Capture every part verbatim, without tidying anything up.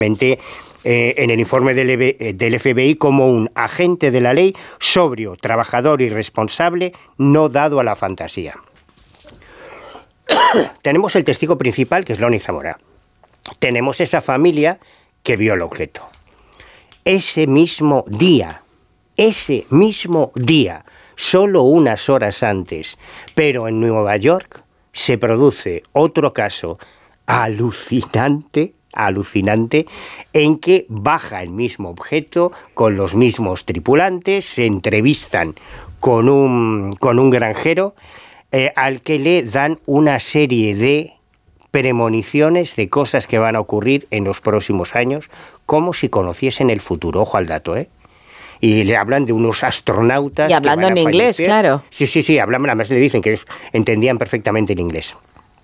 Eh, en el informe del, del F B I como un agente de la ley, sobrio, trabajador y responsable, no dado a la fantasía. Tenemos el testigo principal, que es Loni Zamora. Tenemos esa familia que vio el objeto. Ese mismo día, ese mismo día, solo unas horas antes, pero en Nueva York, se produce otro caso alucinante, alucinante, en que baja el mismo objeto con los mismos tripulantes, se entrevistan con un, con un granjero eh, al que le dan una serie de premoniciones de cosas que van a ocurrir en los próximos años, como si conociesen el futuro. Ojo al dato, ¿eh? Y le hablan de unos astronautas. Y hablando que van a en inglés, fallecer. claro. Sí, sí, sí, hablan, además le dicen que ellos entendían perfectamente el inglés.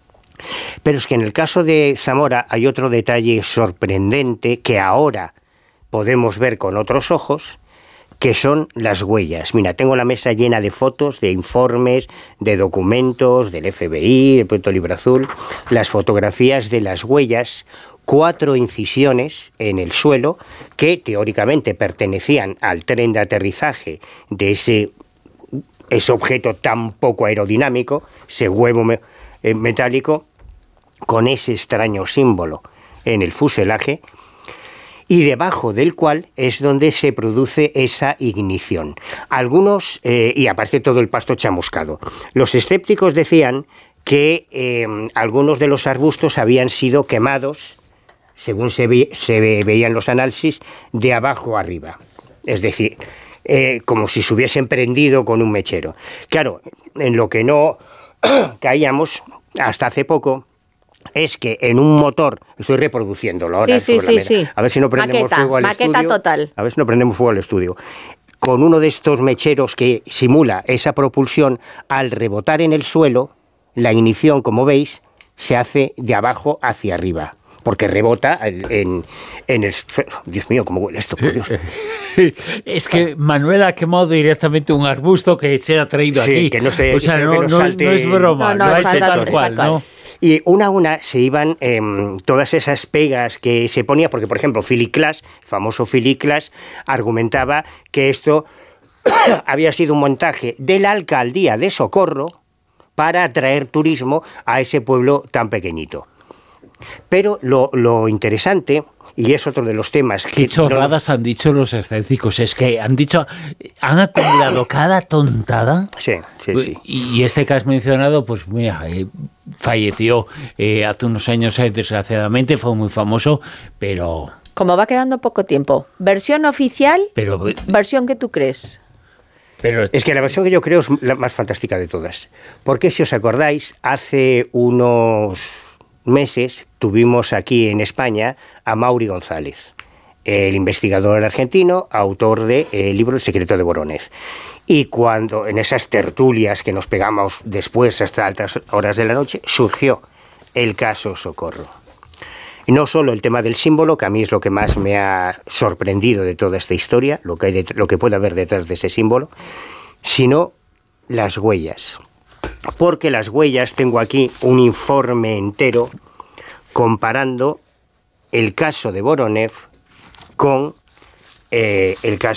Pero es que en el caso de Zamora hay otro detalle sorprendente que ahora podemos ver con otros ojos, que son las huellas. Mira, tengo la mesa llena de fotos, de informes, de documentos del F B I, el Proyecto Libro Azul, las fotografías de las huellas, cuatro incisiones en el suelo que teóricamente pertenecían al tren de aterrizaje de ese, ese objeto tan poco aerodinámico, ese huevo me, eh, metálico, con ese extraño símbolo en el fuselaje, y debajo del cual es donde se produce esa ignición. Algunos, eh, y aparece todo el pasto chamuscado. Los escépticos decían que eh, algunos de los arbustos habían sido quemados, según se, ve, se ve, veían los análisis, de abajo arriba. Es decir, eh, como si se hubiesen prendido con un mechero. Claro, en lo que no caíamos hasta hace poco es que en un motor, estoy reproduciéndolo ahora, sí, sí, sí, sí. a ver si no prendemos maqueta, fuego al maqueta estudio. Total. A ver si no prendemos fuego al estudio. Con uno de estos mecheros que simula esa propulsión, al rebotar en el suelo, la ignición, como veis, se hace de abajo hacia arriba. Porque rebota en, en, en el... Dios mío, ¿cómo huele esto? Por Dios. Es que Manuel ha quemado directamente un arbusto que se ha traído sí, aquí. Que no se, o sea, no, que no, no, salte... no es broma, no, no, no está es tal, tal cual, está ¿no? Y una a una se iban eh, todas esas pegas que se ponía, porque por ejemplo Philip Glass, el famoso Philip Glass, argumentaba que esto había sido un montaje de la alcaldía de Socorro para atraer turismo a ese pueblo tan pequeñito. Pero lo, lo interesante, y es otro de los temas que... Qué chorradas no... han dicho los escépticos, es que han dicho, han acumulado cada tontada. Sí, sí, sí. Y este que has mencionado, pues mira, eh, falleció eh, hace unos años, eh, desgraciadamente, fue muy famoso, pero... Como va quedando poco tiempo, ¿versión oficial? Pero, ¿versión que tú crees? Pero es que la versión que yo creo es la más fantástica de todas. Porque si os acordáis, hace unos meses tuvimos aquí en España a Mauri González, el investigador argentino, autor del de, eh, libro El secreto de Voronezh. Y cuando en esas tertulias que nos pegamos después hasta altas horas de la noche, surgió el caso Socorro. Y no solo el tema del símbolo, que a mí es lo que más me ha sorprendido de toda esta historia, lo que, hay de, lo que puede haber detrás de ese símbolo, sino las huellas. Porque las huellas, tengo aquí un informe entero comparando el caso de Voronezh con eh, el caso